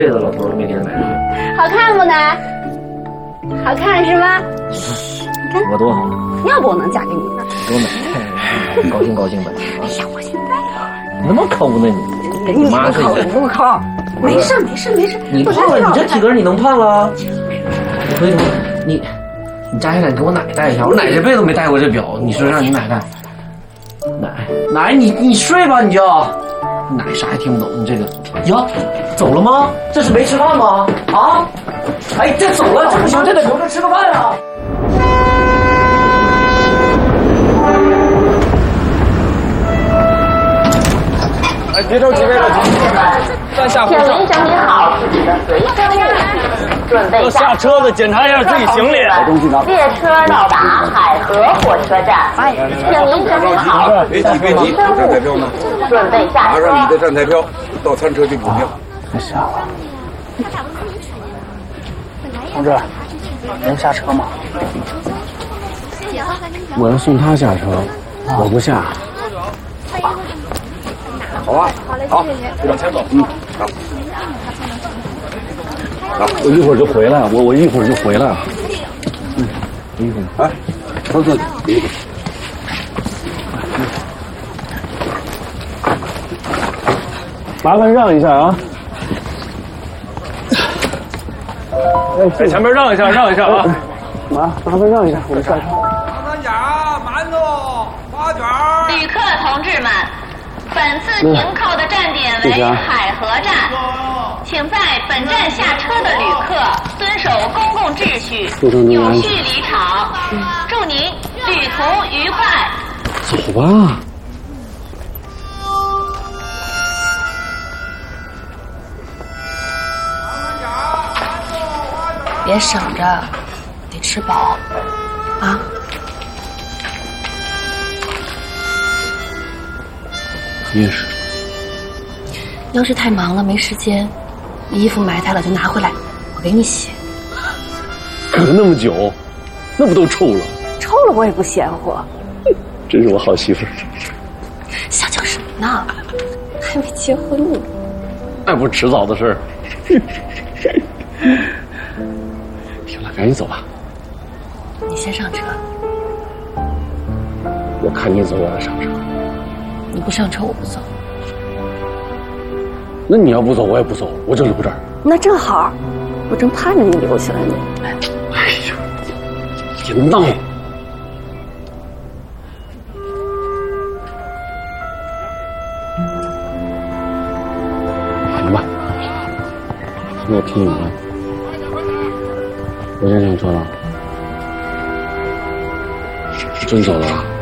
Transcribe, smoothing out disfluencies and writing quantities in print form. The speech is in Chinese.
这个老头没给他买。 好看不呢？好看是吗？ 我多好， 要不我能嫁给你呢？ 多美，高兴高兴吧。 哎呀，我现在那么抠呢你？ 你妈抠，你不抠。没事。 你胖了，你这体格你能胖了？我回头你摘下来，你给我奶戴一下。我奶这辈子没戴过这表，你说让你奶戴。奶，你睡吧，你就。奶啥也听不懂，你这个呀，走了吗？这是没吃饭吗？啊？哎，这走了，这不行，这得留着吃个饭啊。 哎，别着急，再下请您整理好自己的随身物品，准备下车子检查一下自己行李。 列车到达海河火车站，请您整理好自己的随身物品，准备下车。 拿上你的站台票，到餐车去补票。 太吓了。同志，能下车吗？我要送他下车，我不下。 好吧，好，往前走。好。 我一会儿就回来，我一会儿就回来。一会儿。 哎，等等， 麻烦让一下啊！在前面让一下啊！麻烦让一下，我们下车。 长三角、馒头、花卷。 旅客同志们，本次停靠的站点为海河站，请在本站下车的旅客遵守公共秩序，有序离场。祝您旅途愉快。 走吧。 别省着，得吃饱，啊！ 你也是。 要是太忙了没时间，衣服埋汰了就拿回来，我给你洗。 隔那么久，那不都臭了？ 臭了我也不嫌乎。 真是我好媳妇儿。 瞎讲什么呢？还没结婚呢。 那不是迟早的事儿。行了，赶紧走吧。 你先上车。 我看你走，我再上车。 你不上车，我不走。 那你要不走，我也不走，我就留这儿。 那正好，我正盼着你留下来呢。 哎呀，别闹！行吧，现在听你的。我先上车了。真走了。